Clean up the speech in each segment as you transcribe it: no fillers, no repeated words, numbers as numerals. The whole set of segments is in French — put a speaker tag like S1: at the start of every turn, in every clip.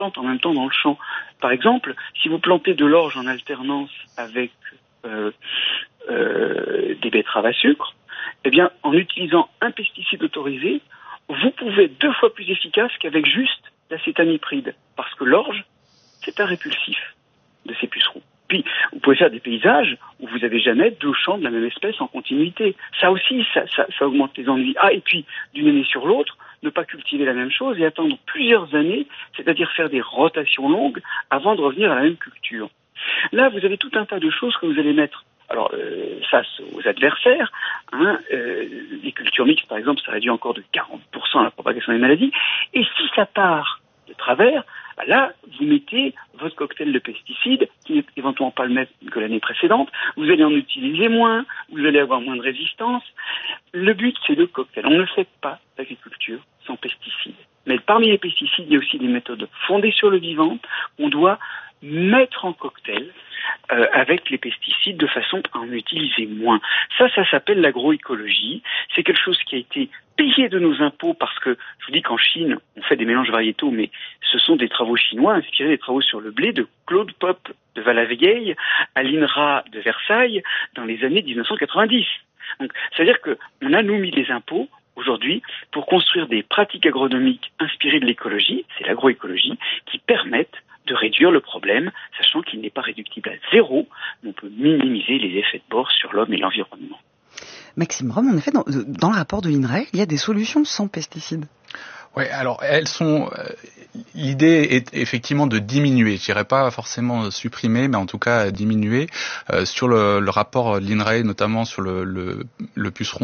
S1: plantes en même temps dans le champ. Par exemple, si vous plantez de l'orge en alternance avec des betteraves à sucre, eh bien, en utilisant un pesticide autorisé, vous pouvez être 2 fois plus efficace qu'avec juste l'acétamipride. Parce que l'orge, c'est un répulsif de ces pucerons. Puis, vous pouvez faire des paysages où vous n'avez jamais 2 champs de la même espèce en continuité. Ça aussi, ça augmente les ennuis. Ah, et puis, d'une année sur l'autre, ne pas cultiver la même chose et attendre plusieurs années, c'est-à-dire faire des rotations longues avant de revenir à la même culture. Là, vous avez tout un tas de choses que vous allez mettre face aux adversaires. Les cultures mixtes, par exemple, ça réduit encore de 40% la propagation des maladies. Et si ça part de travers, là, vous mettez votre cocktail de pesticides, qui n'est éventuellement pas le même que l'année précédente. Vous allez en utiliser moins, vous allez avoir moins de résistance. Le but, c'est le cocktail. On ne fait pas d'agriculture sans pesticides. Mais parmi les pesticides, il y a aussi des méthodes fondées sur le vivant. On doit mettre en cocktail avec les pesticides de façon à en utiliser moins. Ça s'appelle l'agroécologie. C'est quelque chose qui a été payé de nos impôts parce que, je vous dis qu'en Chine, on fait des mélanges variétaux, mais ce sont des travaux chinois inspirés des travaux sur le blé de Claude Pope de Valavieille à l'INRA de Versailles dans les années 1990. Donc, c'est-à-dire qu'on a nous mis des impôts aujourd'hui pour construire des pratiques agronomiques inspirées de l'écologie, c'est l'agroécologie, qui permettent de réduire le problème, sachant qu'il n'est pas réductible à 0, mais on peut minimiser les effets de bord sur l'homme et l'environnement.
S2: Maxime Rome, en effet, dans le rapport de l'INRAE, il y a des solutions sans pesticides.
S3: Ouais, alors elles sont. L'idée est effectivement de diminuer. Je dirais pas forcément supprimer, mais en tout cas diminuer. Sur le rapport de l'INRAE, notamment sur le puceron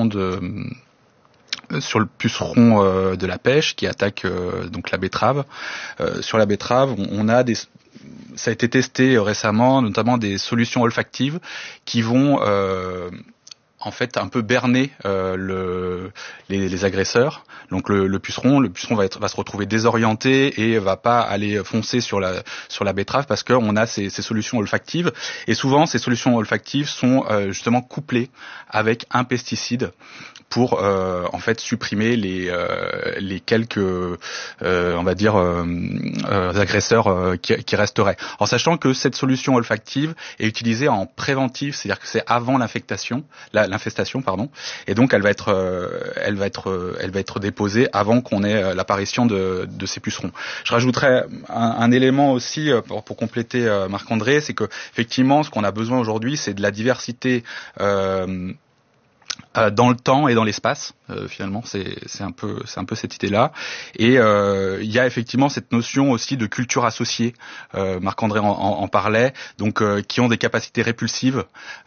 S3: de la pêche qui attaque donc la betterave. Sur la betterave, on a ça a été testé récemment, notamment des solutions olfactives qui vont en fait un peu berner les agresseurs. Donc le puceron va se retrouver désorienté et va pas aller foncer sur la betterave parce qu'on a ces solutions olfactives. Et souvent ces solutions olfactives sont justement couplées avec un pesticide pour en fait supprimer les quelques on va dire agresseurs qui resteraient. En sachant que cette solution olfactive est utilisée en préventif, c'est-à-dire que c'est avant l'infestation, et donc elle va être déposée avant qu'on ait l'apparition de ces pucerons. Je rajouterais un élément aussi pour compléter Marc-André, c'est que effectivement ce qu'on a besoin aujourd'hui, c'est de la diversité dans le temps et dans l'espace. Finalement, c'est un peu cette idée-là. Et il y a effectivement cette notion aussi de culture associée. Marc-André en parlait. Donc, qui ont des capacités répulsives.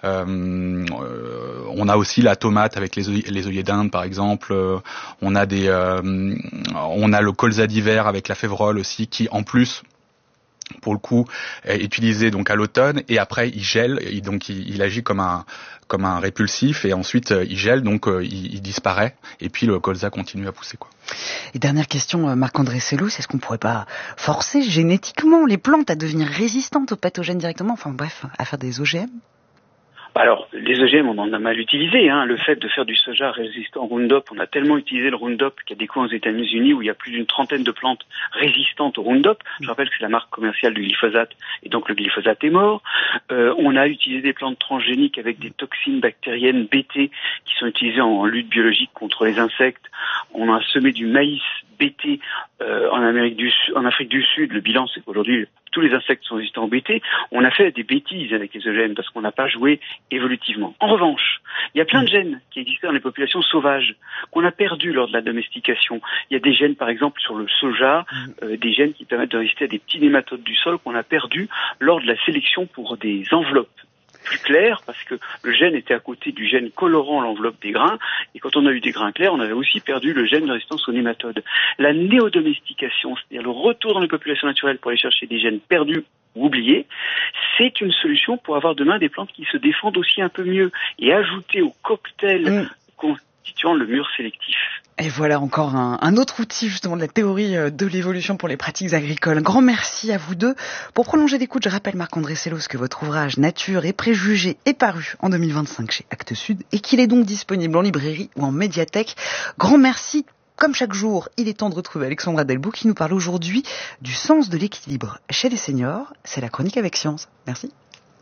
S3: On a aussi la tomate avec les œillets d'Inde, par exemple. On a le colza d'hiver avec la févrole aussi, qui en plus, pour le coup, est utilisé donc à l'automne et après il gèle, et donc il agit comme un répulsif et ensuite il gèle, donc il disparaît et puis le colza continue à pousser, quoi.
S2: Et dernière question, Marc-André Sellous, est-ce qu'on pourrait pas forcer génétiquement les plantes à devenir résistantes aux pathogènes directement, enfin bref, à faire des OGM ?
S1: Alors, les OGM, on en a mal utilisé. Le fait de faire du soja résistant au Roundup, on a tellement utilisé le Roundup qu'il y a des coins aux États-Unis où il y a plus d'une trentaine de plantes résistantes au Roundup. Je rappelle que c'est la marque commerciale du glyphosate, et donc le glyphosate est mort. On a utilisé des plantes transgéniques avec des toxines bactériennes BT qui sont utilisées en lutte biologique contre les insectes. On a semé du maïs BT en Afrique du Sud. Le bilan, c'est qu'aujourd'hui, tous les insectes sont résistants au BT. On a fait des bêtises avec les OGM parce qu'on n'a pas joué évolutivement. En revanche, il y a plein de gènes qui existaient dans les populations sauvages qu'on a perdus lors de la domestication. Il y a des gènes, par exemple, sur le soja, des gènes qui permettent de résister à des petits nématodes du sol qu'on a perdus lors de la sélection pour des enveloppes plus claires, parce que le gène était à côté du gène colorant l'enveloppe des grains, et quand on a eu des grains clairs, on avait aussi perdu le gène de résistance aux nématodes. La néodomestication, c'est-à-dire le retour dans les populations naturelles pour aller chercher des gènes perdus ou oubliés, c'est une solution pour avoir demain des plantes qui se défendent aussi un peu mieux, et ajouter au cocktail constituant le mur sélectif.
S2: Et voilà encore un autre outil justement de la théorie de l'évolution pour les pratiques agricoles. Un grand merci à vous deux. Pour prolonger l'écoute, je rappelle Marc-André Sellous que votre ouvrage Nature et préjugés est paru en 2025 chez Actes Sud et qu'il est donc disponible en librairie ou en médiathèque. Grand merci Comme chaque jour, il est temps de retrouver Alexandra Delbout qui nous parle aujourd'hui du sens de l'équilibre chez les seniors. C'est la chronique avec Science. Merci.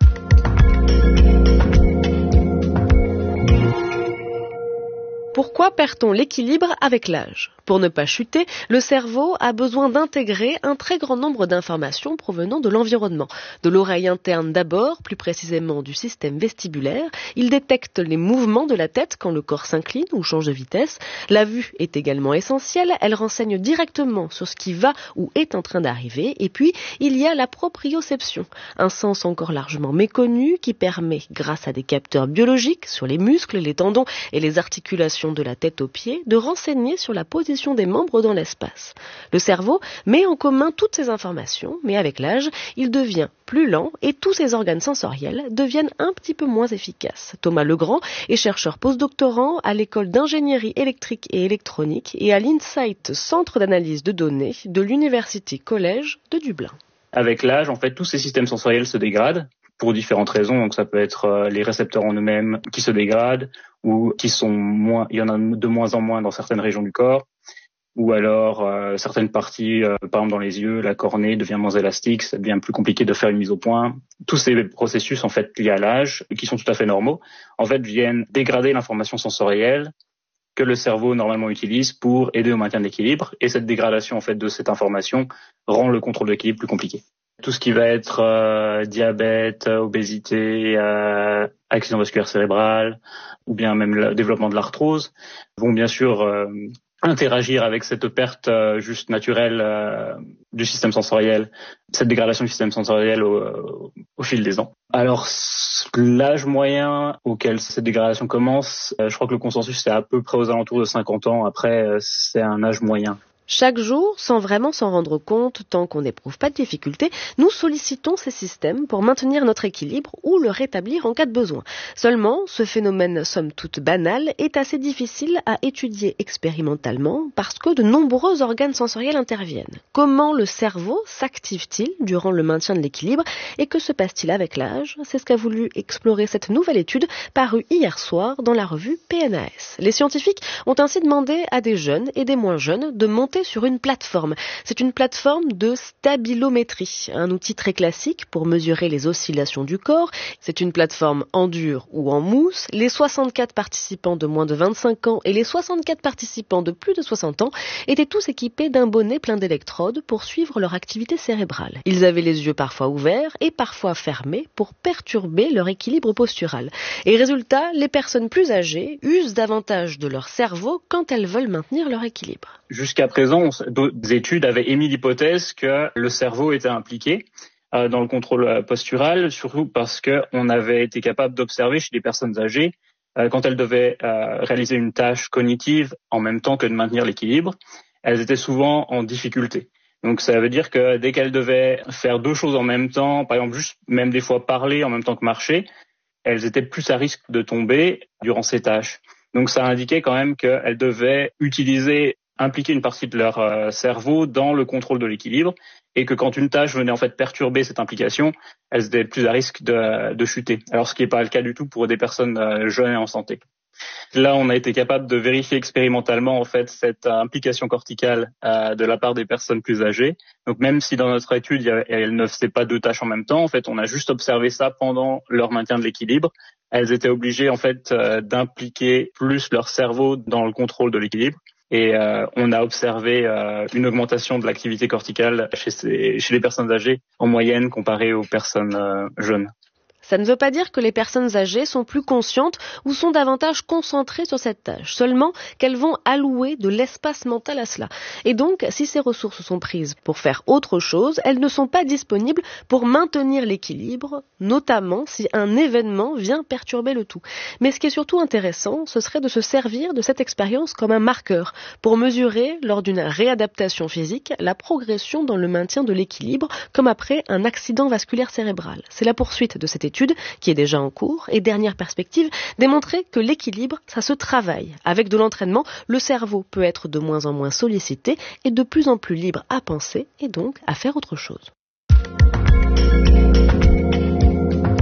S4: Pourquoi perd-on l'équilibre avec l'âge ? Pour ne pas chuter, le cerveau a besoin d'intégrer un très grand nombre d'informations provenant de l'environnement. De l'oreille interne d'abord, plus précisément du système vestibulaire. Il détecte les mouvements de la tête quand le corps s'incline ou change de vitesse. La vue est également essentielle. Elle renseigne directement sur ce qui va ou est en train d'arriver. Et puis, il y a la proprioception, un sens encore largement méconnu qui permet, grâce à des capteurs biologiques sur les muscles, les tendons et les articulations de la tête aux pieds, de renseigner sur la position des membres dans l'espace. Le cerveau met en commun toutes ces informations, mais avec l'âge, il devient plus lent et tous ses organes sensoriels deviennent un petit peu moins efficaces. Thomas Legrand est chercheur postdoctorant à l'école d'ingénierie électrique et électronique et à l'Insight Centre d'analyse de données de l'University College de Dublin.
S5: Avec l'âge, en fait, tous ces systèmes sensoriels se dégradent pour différentes raisons. Donc ça peut être les récepteurs en eux-mêmes qui se dégradent ou qui sont moins, il y en a de moins en moins dans certaines régions du corps, ou alors certaines parties, par exemple dans les yeux, la cornée devient moins élastique, ça devient plus compliqué de faire une mise au point. Tous ces processus en fait liés à l'âge, qui sont tout à fait normaux, en fait viennent dégrader l'information sensorielle que le cerveau normalement utilise pour aider au maintien de l'équilibre, et cette dégradation en fait de cette information rend le contrôle de l'équilibre plus compliqué. Tout ce qui va être diabète, obésité, accident vasculaire cérébral, ou bien même le développement de l'arthrose, vont bien sûr interagir avec cette perte juste naturelle du système sensoriel, cette dégradation du système sensoriel au fil des ans. Alors, l'âge moyen auquel cette dégradation commence, je crois que le consensus c'est à peu près aux alentours de 50 ans. Après, c'est un âge moyen.
S4: Chaque jour, sans vraiment s'en rendre compte, tant qu'on n'éprouve pas de difficulté, nous sollicitons ces systèmes pour maintenir notre équilibre ou le rétablir en cas de besoin. Seulement, ce phénomène somme toute banal est assez difficile à étudier expérimentalement parce que de nombreux organes sensoriels interviennent. Comment le cerveau s'active-t-il durant le maintien de l'équilibre et que se passe-t-il avec l'âge ? C'est ce qu'a voulu explorer cette nouvelle étude parue hier soir dans la revue PNAS. Les scientifiques ont ainsi demandé à des jeunes et des moins jeunes de monter sur une plateforme. C'est une plateforme de stabilométrie, un outil très classique pour mesurer les oscillations du corps. C'est une plateforme en dur ou en mousse. Les 64 participants de moins de 25 ans et les 64 participants de plus de 60 ans étaient tous équipés d'un bonnet plein d'électrodes pour suivre leur activité cérébrale. Ils avaient les yeux parfois ouverts et parfois fermés pour perturber leur équilibre postural. Et résultat, les personnes plus âgées usent davantage de leur cerveau quand elles veulent maintenir leur équilibre.
S5: Jusqu'à présent, d'autres études avaient émis l'hypothèse que le cerveau était impliqué dans le contrôle postural, surtout parce qu'on avait été capable d'observer chez les personnes âgées, quand elles devaient réaliser une tâche cognitive en même temps que de maintenir l'équilibre, elles étaient souvent en difficulté. Donc ça veut dire que dès qu'elles devaient faire deux choses en même temps, par exemple juste même des fois parler en même temps que marcher, elles étaient plus à risque de tomber durant ces tâches. Donc ça indiquait quand même qu'elles devaient impliquer une partie de leur cerveau dans le contrôle de l'équilibre, et que quand une tâche venait en fait perturber cette implication, elles étaient plus à risque de chuter. Alors ce qui n'est pas le cas du tout pour des personnes jeunes et en santé. Là, on a été capable de vérifier expérimentalement en fait cette implication corticale de la part des personnes plus âgées. Donc même si dans notre étude elles ne faisaient pas deux tâches en même temps, en fait, on a juste observé ça pendant leur maintien de l'équilibre. Elles étaient obligées en fait d'impliquer plus leur cerveau dans le contrôle de l'équilibre. Et on a observé une augmentation de l'activité corticale chez les personnes âgées en moyenne comparée aux personnes jeunes.
S4: Ça ne veut pas dire que les personnes âgées sont plus conscientes ou sont davantage concentrées sur cette tâche, seulement qu'elles vont allouer de l'espace mental à cela. Et donc, si ces ressources sont prises pour faire autre chose, elles ne sont pas disponibles pour maintenir l'équilibre, notamment si un événement vient perturber le tout. Mais ce qui est surtout intéressant, ce serait de se servir de cette expérience comme un marqueur pour mesurer, lors d'une réadaptation physique, la progression dans le maintien de l'équilibre, comme après un accident vasculaire cérébral. C'est la poursuite de cette étude qui est déjà en cours et dernière perspective, démontrer que l'équilibre, ça se travaille. Avec de l'entraînement, le cerveau peut être de moins en moins sollicité et de plus en plus libre à penser et donc à faire autre chose.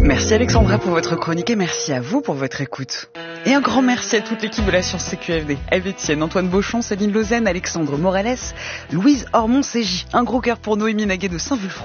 S2: Merci Alexandra pour votre chronique et merci à vous pour votre écoute. Et un grand merci à toute l'équipe de la Science CQFD. Eve Etienne, Antoine Beauchamp, Céline Lausanne, Alexandre Morales, Louise Ormond-Ségy. Un gros cœur pour Noémie Naguet de Saint-Vulfranc.